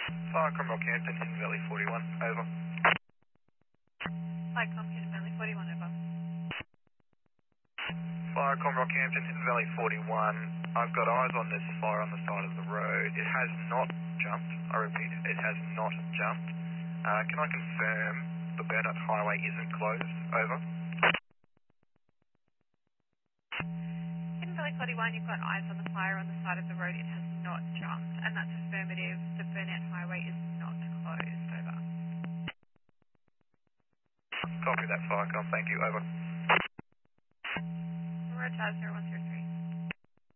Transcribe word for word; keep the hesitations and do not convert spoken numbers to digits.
Fire Cromwell Campton, Hidden Valley forty-one, over. Flight com Hidden Valley forty-one, over. Fire Cromwell Campton, Hidden Valley forty-one. I've got eyes on this fire on the side of the road. It has not jumped. I repeat, it has not jumped. Uh, can I confirm the Burnett Highway isn't closed? Over. Hidden Valley forty-one, you've got eyes on the fire on the side of the road. It has not jumped, and that's affirmative. The Burnett Highway is not closed, over. Copy that, Firecom. Thank you. Over. Roger, zero one zero three.